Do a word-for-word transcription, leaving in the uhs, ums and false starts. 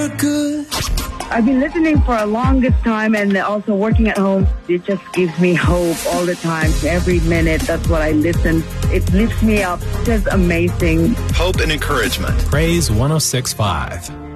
look good. I've been listening for a longest time and also working at home. It just gives me hope all the time. Every minute, that's what I listen. It lifts me up. It's just amazing. Hope and encouragement. Praise one oh six point five.